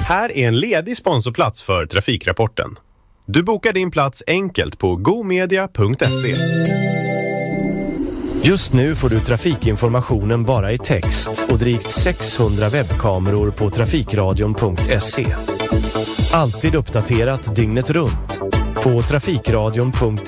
Här är en ledig sponsorplats för Trafikrapporten. Du bokar din plats enkelt på gomedia.se. Just nu får du trafikinformationen bara i text och drygt 600 webbkameror på trafikradion.se. Alltid uppdaterat dygnet runt på trafikradion.se.